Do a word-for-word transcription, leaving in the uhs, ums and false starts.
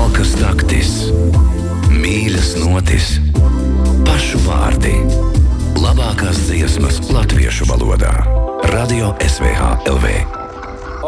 smalkas taktis, mīļas notis, pašu vārdi, labākās dziesmas latviešu valodā. Radio S V H L V